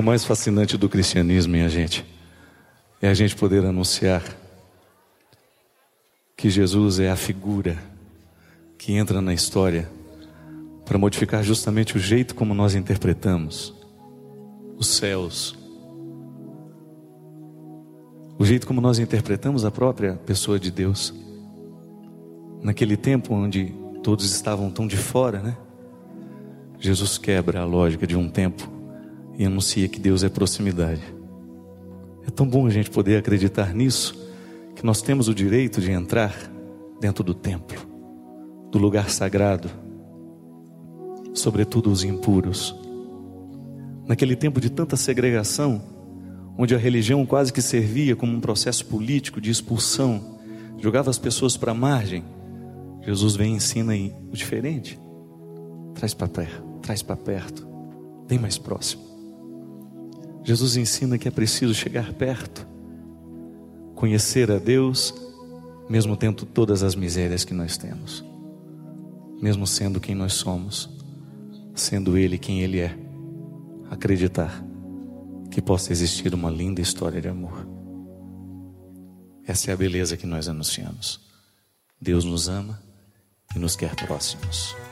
mais fascinante do cristianismo, minha gente, é a gente poder anunciar que Jesus é a figura que entra na história para modificar justamente o jeito como nós interpretamos os céus, o jeito como nós interpretamos a própria pessoa de Deus. Naquele tempo onde todos estavam tão de fora, né? Jesus quebra a lógica de um tempo e anuncia que Deus é proximidade. É tão bom a gente poder acreditar nisso, que nós temos o direito de entrar dentro do templo, do lugar sagrado, sobretudo os impuros. Naquele tempo de tanta segregação, onde a religião quase que servia como um processo político de expulsão, jogava as pessoas para a margem, Jesus vem e ensina aí o diferente. Traz para perto, vem mais próximo. Jesus ensina que é preciso chegar perto, conhecer a Deus, mesmo tendo todas as misérias que nós temos, mesmo sendo quem nós somos, sendo Ele quem Ele é, acreditar que possa existir uma linda história de amor. Essa é a beleza que nós anunciamos. Deus nos ama e nos quer próximos.